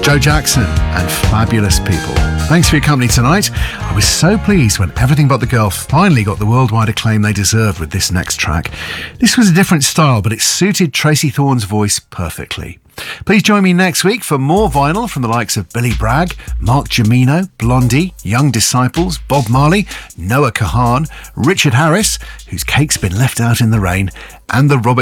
Joe Jackson and Fabulous People. Thanks for your company tonight. I was so pleased when Everything But the Girl finally got the worldwide acclaim they deserved with this next track. This was a different style, but it suited Tracy Thorn's voice perfectly. Please join me next week for more vinyl from the likes of Billy Bragg, Mark Jimeno, Blondie, Young Disciples, Bob Marley, Noah Kahan, Richard Harris, whose cake's been left out in the rain, and the Robert